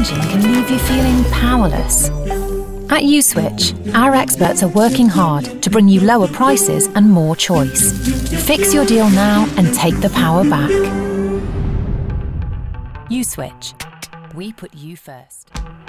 changing can leave you feeling powerless. At Uswitch, our experts are working hard to bring you lower prices and more choice. Fix your deal now and take the power back. Uswitch. We put you first.